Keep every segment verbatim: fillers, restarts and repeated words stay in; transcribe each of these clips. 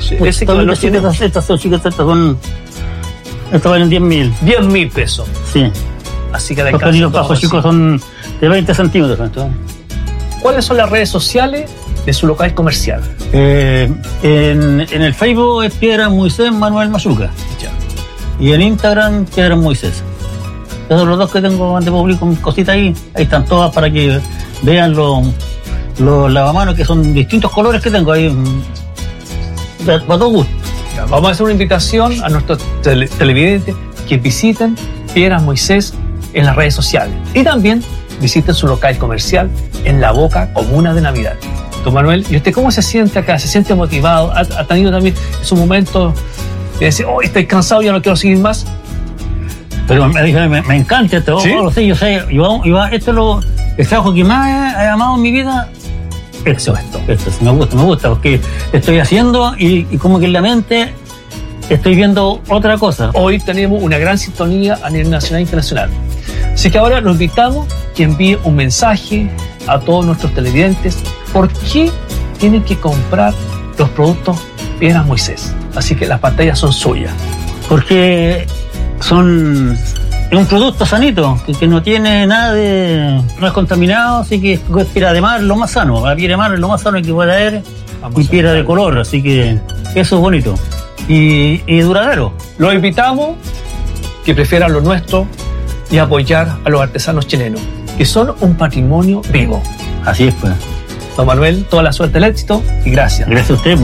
Sí. Ese que valor tiene... Estas, estas son chicas, estas son... Estas valen diez mil. diez mil pesos. Sí. Así que la los palitos bajos chicos son de veinte centímetros. Entonces. ¿Cuáles son las redes sociales de su local comercial? Eh, en, en el Facebook es Piedras Moisés Manuel Machuca. Ya. Y en Instagram Piedras Moisés. Esos son los dos que tengo donde publico mis cositas ahí. Ahí están todas para que vean los, los lavamanos, que son distintos colores que tengo ahí. Para todo gusto. Ya, vamos a hacer una invitación a nuestros tele, televidentes que visiten Piedras Moisés en las redes sociales. Y también visiten su local comercial en La Boca, comuna de Navidad. Don Manuel, ¿y usted cómo se siente acá? ¿Se siente motivado? ¿Ha, ha tenido también esos momentos de decir, oh, estoy cansado, ya no quiero seguir más? Pero me, me, me encanta esto. ¿Sí? Lo sé, yo sé. Yo, yo, esto es lo, el trabajo que más he amado en mi vida. Esto, esto, esto. Me gusta, me gusta, porque estoy haciendo y, y como que en la mente estoy viendo otra cosa. Hoy tenemos una gran sintonía a nivel nacional e internacional. Así que ahora los invitamos que envíe un mensaje a todos nuestros televidentes. ¿Por qué tienen que comprar los productos Piedras Moisés? Así que las pantallas son suyas. Porque son... Es un producto sanito, que, que no tiene nada de... No es contaminado, así que es piedra de mar, lo más sano. La piedra de mar es lo más sano que puede haber. Vamos, y piedra de color, así que eso es bonito. Y, y duradero. Los invitamos que prefieran lo nuestro y apoyar a los artesanos chilenos, que son un patrimonio vivo. Así es, pues. Don Manuel, toda la suerte, el éxito y gracias. Gracias a usted.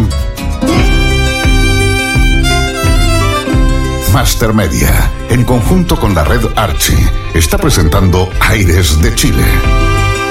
Master Media, en conjunto con la red Archie, está presentando Aires de Chile.